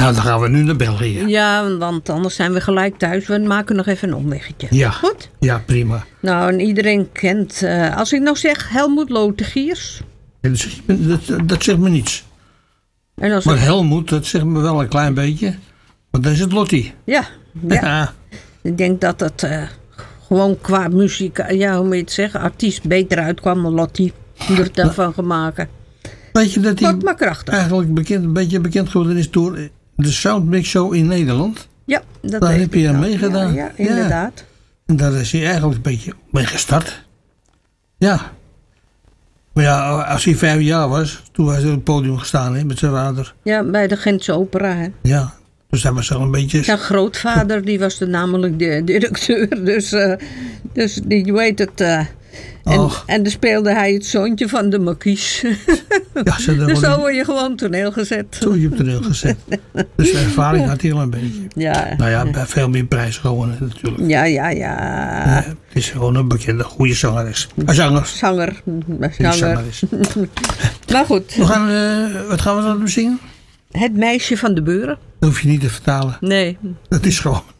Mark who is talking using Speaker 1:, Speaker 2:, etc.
Speaker 1: Nou, dan gaan we nu naar België.
Speaker 2: Ja, want anders zijn we gelijk thuis. We maken nog even een omweggetje.
Speaker 1: Ja.
Speaker 2: Goed?
Speaker 1: Ja, prima.
Speaker 2: Nou, en iedereen kent... als ik nou zeg Helmoet Lotegiers.
Speaker 1: Dat zegt me niets.
Speaker 2: En als
Speaker 1: Maar Helmoet, dat zegt me wel een klein beetje. Want dat is het Lottie.
Speaker 2: Ja. Ik denk dat het gewoon qua muziek... Ja, hoe moet je het zeggen? Artiest beter uitkwam dan Lottie. Er daarvan gemaakt.
Speaker 1: Weet je dat hij
Speaker 2: Kort maar krachtig.
Speaker 1: eigenlijk een beetje bekend geworden is door de Soundmix Show in Nederland?
Speaker 2: Ja, dat
Speaker 1: Daar
Speaker 2: weet
Speaker 1: heb je
Speaker 2: ik
Speaker 1: aan
Speaker 2: nog.
Speaker 1: meegedaan.
Speaker 2: Ja, inderdaad.
Speaker 1: En daar is hij eigenlijk een beetje mee gestart. Ja. Maar ja, als hij 5 jaar was, toen was hij op het podium gestaan hè, met zijn vader.
Speaker 2: Ja, bij de Gentse Opera. Hè.
Speaker 1: Ja, dus hij was al een beetje...
Speaker 2: Zijn grootvader, die was namelijk de directeur. Dus die weet het... En dan speelde hij het zoontje van de markies.
Speaker 1: Ja,
Speaker 2: dus zo word je gewoon toneel gezet.
Speaker 1: Zo je op toneel gezet. Dus de ervaring had hij al een beetje.
Speaker 2: Ja.
Speaker 1: Nou ja, bij veel meer prijzen gewonnen natuurlijk.
Speaker 2: Ja.
Speaker 1: Het is gewoon een bekende, goede zangeres. Zanger.
Speaker 2: Zanger.
Speaker 1: Zangeres.
Speaker 2: Maar goed.
Speaker 1: Wat gaan we dan zingen?
Speaker 2: Het meisje van de buren.
Speaker 1: Dat hoef je niet te vertalen.
Speaker 2: Nee.
Speaker 1: Dat is gewoon...